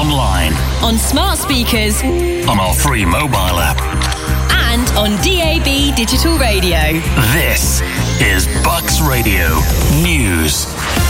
online, on smart speakers, on our free mobile app, and on DAB digital radio. This is Bucks Radio News.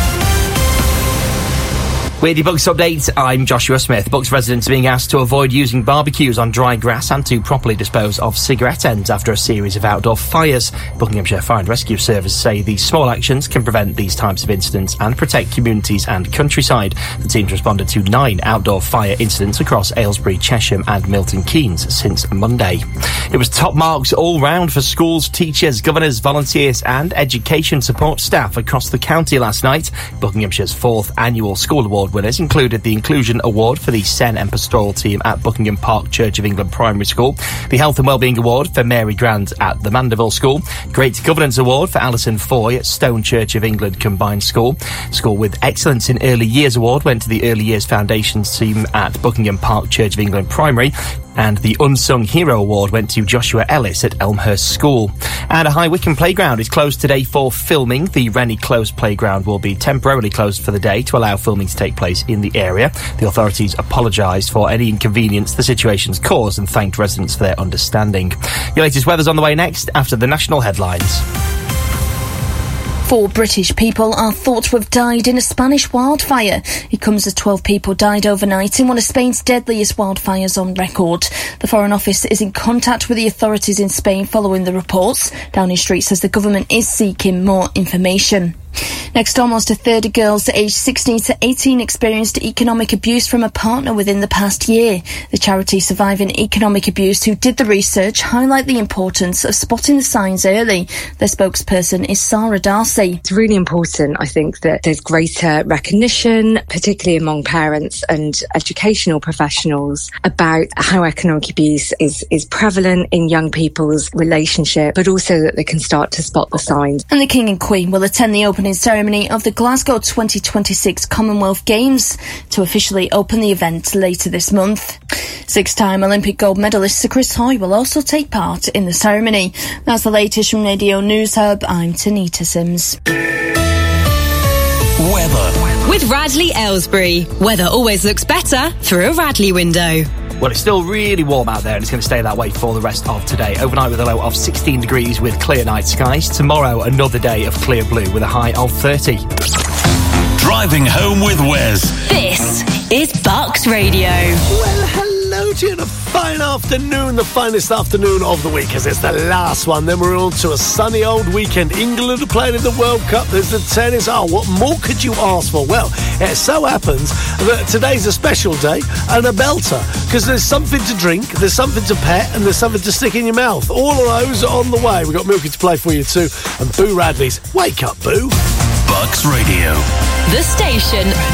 With your Bucks update, I'm Joshua Smith. Bucks residents are being asked to avoid using barbecues on dry grass and to properly dispose of cigarette ends after a series of outdoor fires. Buckinghamshire Fire and Rescue Service say these small actions can prevent these types of incidents and protect communities and countryside. The teams responded to 9 outdoor fire incidents across Aylesbury, Chesham and Milton Keynes since Monday. It was top marks all round for schools, teachers, governors, volunteers and education support staff across the county last night. Buckinghamshire's 4th annual school award winners included the Inclusion Award for the Sen and Pastoral team at Buckingham Park Church of England Primary School, the Health and Wellbeing Award for Mary Grant at the Mandeville School, Great Governance Award for Alison Foy at Stone Church of England Combined School. School with Excellence in Early Years Award went to the Early Years Foundations team at Buckingham Park Church of England Primary, and the Unsung Hero Award went to Joshua Ellis at Elmhurst School. And a High Wycombe playground is closed today for filming. The Rennie Close playground will be temporarily closed for the day to allow filming to take place in the area. The authorities apologised for any inconvenience the situation's caused and thanked residents for their understanding. Your latest weather's on the way next after the national headlines. 4 British people are thought to have died in a Spanish wildfire. It comes as 12 people died overnight in one of Spain's deadliest wildfires on record. The Foreign Office is in contact with the authorities in Spain following the reports. Downing Street says the government is seeking more information. Next, almost a third of girls aged 16 to 18 experienced economic abuse from a partner within the past year. The charity Surviving Economic Abuse, who did the research, highlight the importance of spotting the signs early. Their spokesperson is Sarah Darcy. It's really important, I think, that there's greater recognition, particularly among parents and educational professionals, about how economic abuse is prevalent in young people's relationship, but also that they can start to spot the signs. And the King and Queen will attend the opening ceremony of the Glasgow 2026 Commonwealth Games to officially open the event later this month. 6-time Olympic gold medalist Sir Chris Hoy will also take part in the ceremony. That's the latest from Radio News Hub. I'm Tanita Sims. Weather. With Radley Aylesbury. Weather always looks better through a Radley window. Well, it's still really warm out there and it's going to stay that way for the rest of today. Overnight with a low of 16 degrees with clear night skies. Tomorrow, another day of clear blue with a high of 30. Driving home with Wes. This is Bucks Radio. Well, hello to you. The fine afternoon, the finest afternoon of the week, as it's the last one. Then we're on to a sunny old weekend. England are playing in the World Cup. There's the tennis. Oh, what more could you ask for? Well, it so happens that today's a special day and a belter, because there's something to drink, there's something to pet, and there's something to stick in your mouth. All of those are on the way. We've got Milky to play for you too, and Boo Radley's Wake Up Boo. Bucks Radio. The station